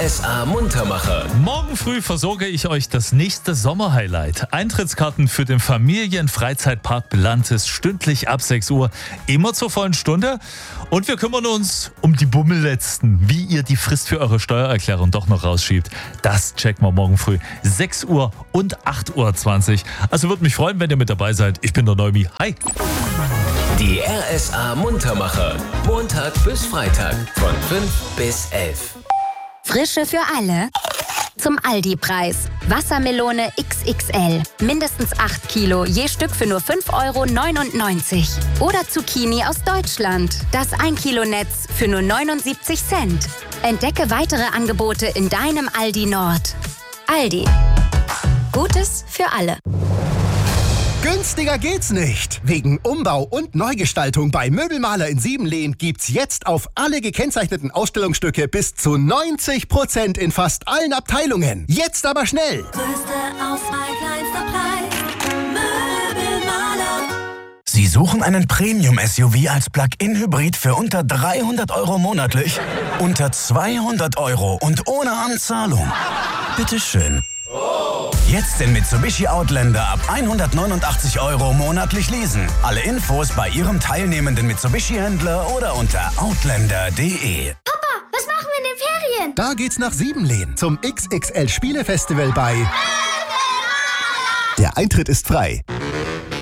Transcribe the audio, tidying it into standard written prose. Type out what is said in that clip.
RSA Muntermacher. Morgen früh versorge ich euch das nächste Sommerhighlight. Eintrittskarten für den Familienfreizeitpark Belantes stündlich ab 6 Uhr, immer zur vollen Stunde. Und wir kümmern uns um die Bummelletzten, wie ihr die Frist für eure Steuererklärung doch noch rausschiebt. Das checken wir morgen früh, 6 Uhr und 8.20 Uhr. Also würde mich freuen, wenn ihr mit dabei seid. Ich bin der Neumi. Hi! Die RSA Muntermacher. Montag bis Freitag von 5 bis 11. Frische für alle? Zum Aldi-Preis. Wassermelone XXL. Mindestens 8 Kilo, je Stück für nur 5,99 €. Oder Zucchini aus Deutschland. Das 1 Kilo Netz für nur 79 Cent. Entdecke weitere Angebote in deinem Aldi Nord. Aldi. Gutes für alle. Günstiger geht's nicht. Wegen Umbau und Neugestaltung bei Möbelmaler in Siebenlehn gibt's jetzt auf alle gekennzeichneten Ausstellungsstücke bis zu 90% in fast allen Abteilungen. Jetzt aber schnell! Größte Auswahl, kleinster Preis. Möbelmaler. Sie suchen einen Premium-SUV als Plug-in-Hybrid für unter 300 € monatlich? Unter 200 € und ohne Anzahlung? Bitteschön. Jetzt den Mitsubishi Outlander ab 189 € monatlich leasen. Alle Infos bei Ihrem teilnehmenden Mitsubishi-Händler oder unter outlander.de. Papa, was machen wir in den Ferien? Da geht's nach Siebenlehn zum XXL Spielefestival bei... Der Eintritt ist frei.